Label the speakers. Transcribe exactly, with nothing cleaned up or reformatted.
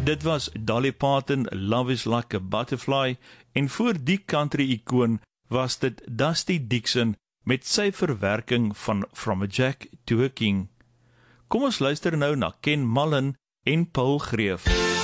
Speaker 1: Dit was Dolly Parton, Love is Like a Butterfly, en voor die country-icoon was dit Dusty Dixon met sy verwerking van From a Jack to a King. Kom ons luister nou na Ken Mullen en Paul Greef.